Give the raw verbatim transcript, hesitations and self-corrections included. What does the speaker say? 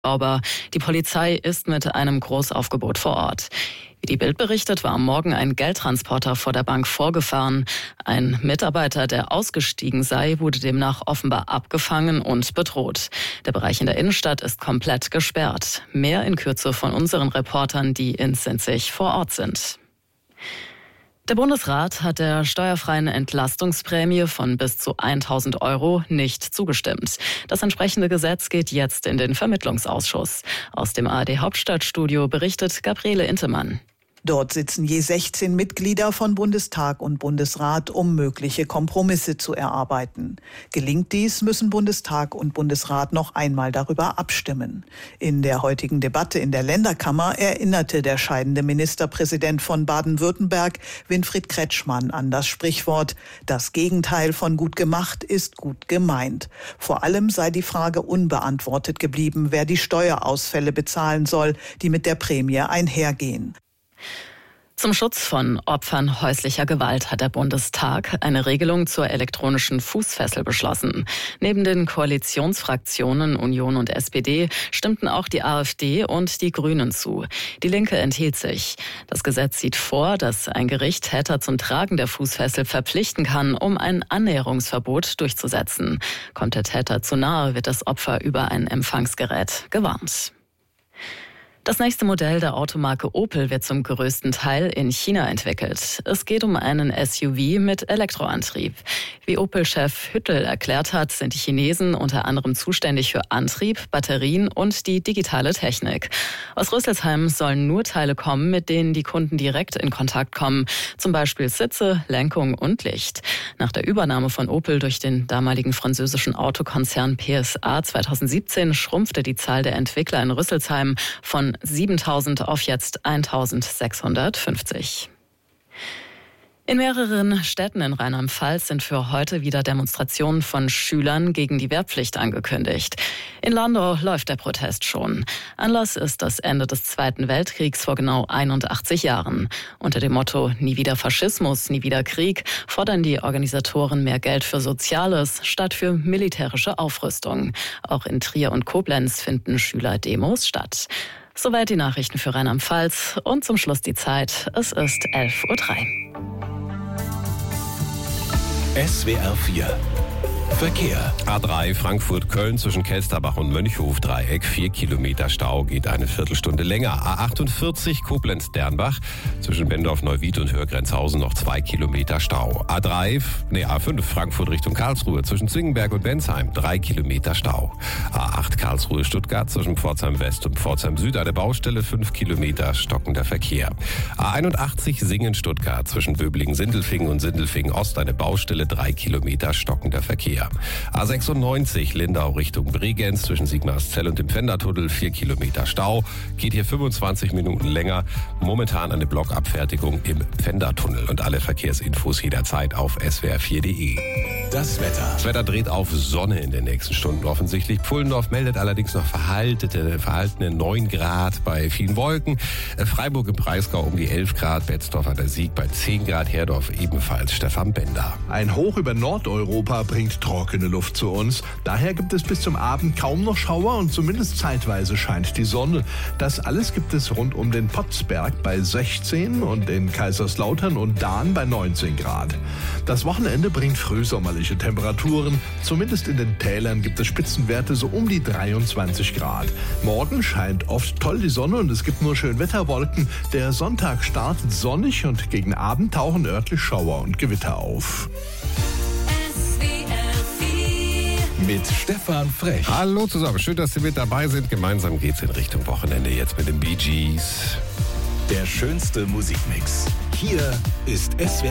Aber die Polizei ist mit einem Großaufgebot vor Ort. Wie die Bild berichtet, war am Morgen ein Geldtransporter vor der Bank vorgefahren. Ein Mitarbeiter, der ausgestiegen sei, wurde demnach offenbar abgefangen und bedroht. Der Bereich in der Innenstadt ist komplett gesperrt. Mehr in Kürze von unseren Reportern, die in Sinzig vor Ort sind. Der Bundesrat hat der steuerfreien Entlastungsprämie von bis zu tausend Euro nicht zugestimmt. Das entsprechende Gesetz geht jetzt in den Vermittlungsausschuss. Aus dem A R D-Hauptstadtstudio berichtet Gabriele Intemann. Dort sitzen je sechzehn Mitglieder von Bundestag und Bundesrat, um mögliche Kompromisse zu erarbeiten. Gelingt dies, müssen Bundestag und Bundesrat noch einmal darüber abstimmen. In der heutigen Debatte in der Länderkammer erinnerte der scheidende Ministerpräsident von Baden-Württemberg, Winfried Kretschmann, an das Sprichwort: Das Gegenteil von gut gemacht ist gut gemeint. Vor allem sei die Frage unbeantwortet geblieben, wer die Steuerausfälle bezahlen soll, die mit der Prämie einhergehen. Zum Schutz von Opfern häuslicher Gewalt hat der Bundestag eine Regelung zur elektronischen Fußfessel beschlossen. Neben den Koalitionsfraktionen Union und S P D stimmten auch die AfD und die Grünen zu. Die Linke enthielt sich. Das Gesetz sieht vor, dass ein Gericht Täter zum Tragen der Fußfessel verpflichten kann, um ein Annäherungsverbot durchzusetzen. Kommt der Täter zu nahe, wird das Opfer über ein Empfangsgerät gewarnt. Das nächste Modell der Automarke Opel wird zum größten Teil in China entwickelt. Es geht um einen S U V mit Elektroantrieb. Wie Opel-Chef Hüttel erklärt hat, sind die Chinesen unter anderem zuständig für Antrieb, Batterien und die digitale Technik. Aus Rüsselsheim sollen nur Teile kommen, mit denen die Kunden direkt in Kontakt kommen, zum Beispiel Sitze, Lenkung und Licht. Nach der Übernahme von Opel durch den damaligen französischen Autokonzern P S A zweitausendsiebzehn schrumpfte die Zahl der Entwickler in Rüsselsheim von siebentausend auf jetzt eintausendsechshundertfünfzig. In mehreren Städten in Rheinland-Pfalz sind für heute wieder Demonstrationen von Schülern gegen die Wehrpflicht angekündigt. In Landau läuft der Protest schon. Anlass ist das Ende des Zweiten Weltkriegs vor genau einundachtzig Jahren. Unter dem Motto „Nie wieder Faschismus, nie wieder Krieg" fordern die Organisatoren mehr Geld für Soziales statt für militärische Aufrüstung. Auch in Trier und Koblenz finden Schülerdemos statt. Soweit die Nachrichten für Rheinland-Pfalz und zum Schluss die Zeit. Es ist elf Uhr drei. S W R vier Verkehr. A drei Frankfurt-Köln zwischen Kelsterbach und Mönchhof-Dreieck. Vier Kilometer Stau, geht eine Viertelstunde länger. A achtundvierzig Koblenz-Dernbach zwischen Bendorf-Neuwied und Hörgrenzhausen noch zwei Kilometer Stau. A drei, nee, A fünf Frankfurt Richtung Karlsruhe zwischen Zwingenberg und Bensheim. Drei Kilometer Stau. A acht Karlsruhe-Stuttgart zwischen Pforzheim-West und Pforzheim-Süd. Eine Baustelle, fünf Kilometer stockender Verkehr. A einundachtzig Singen-Stuttgart zwischen Böblingen-Sindelfingen und Sindelfingen-Ost. Eine Baustelle, drei Kilometer stockender Verkehr. A sechsundneunzig Lindau Richtung Bregenz zwischen Sigmarszell und dem Pfändertunnel, vier Kilometer Stau. Geht hier fünfundzwanzig Minuten länger. Momentan eine Blockabfertigung im Pfändertunnel. Und alle Verkehrsinfos jederzeit auf s w r vier punkt d e. Das Wetter. Das Wetter dreht auf Sonne in den nächsten Stunden offensichtlich. Pfullendorf meldet allerdings noch verhaltete, verhaltene neun Grad bei vielen Wolken. Freiburg im Breisgau um die elf Grad. Betzdorf an der Sieg bei zehn Grad. Herdorf ebenfalls. Stefan Bender. Ein Hoch über Nordeuropa bringt trockene Luft zu uns. Daher gibt es bis zum Abend kaum noch Schauer und zumindest zeitweise scheint die Sonne. Das alles gibt es rund um den Potzberg bei sechzehn und in Kaiserslautern und Dahn bei neunzehn Grad. Das Wochenende bringt frühsommerliche Temperaturen. Zumindest in den Tälern gibt es Spitzenwerte so um die dreiundzwanzig Grad. Morgen scheint oft toll die Sonne und es gibt nur Schönwetterwolken. Der Sonntag startet sonnig und gegen Abend tauchen örtlich Schauer und Gewitter auf. Mit Stefan Frech. Hallo zusammen, schön, dass Sie mit dabei sind. Gemeinsam geht's in Richtung Wochenende jetzt mit den Bee Gees. Der schönste Musikmix. Hier ist S W R